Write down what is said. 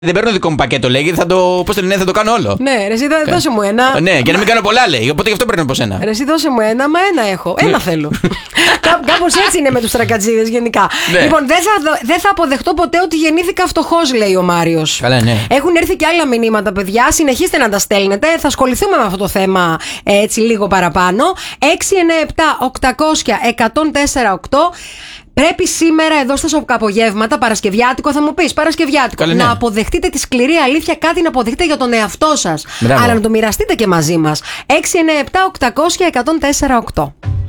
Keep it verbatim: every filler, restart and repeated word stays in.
Δεν παίρνω δικό μου πακέτο, λέει. Θα το, πώς το λένε, θα το κάνω όλο. Ναι, ρε, εσύ δώ, δώσε μου ένα. Ναι, για να μην κάνω πολλά, λέει. Οπότε γι' αυτό παίρνω από σένα. Ρε, εσύ δώσε μου ένα, μα ένα έχω. Ένα θέλω. Κάπως έτσι είναι με τους τρακατζίδες γενικά. Ναι. Λοιπόν, δεν θα, δεν θα αποδεχτώ ποτέ ότι γεννήθηκα φτωχός, λέει ο Μάριος. Καλά, ναι. Έχουν έρθει και άλλα μηνύματα, παιδιά. Συνεχίστε να τα στέλνετε. Θα ασχοληθούμε με αυτό το θέμα έτσι λίγο παραπάνω. έξι εννιά επτά οκτακόσια εκατόν τέσσερα οκτώ. Πρέπει σήμερα εδώ στα σοκαπογεύματα, Παρασκευιάτικο, θα μου πεις Παρασκευιάτικο, Καλή, ναι. να αποδεχτείτε τη σκληρή αλήθεια, κάτι να αποδεχτείτε για τον εαυτό σας. Μπράβο. Αλλά να το μοιραστείτε και μαζί μας. έξι εννιά επτά οκτακόσια εκατόν τέσσερα οκτώ.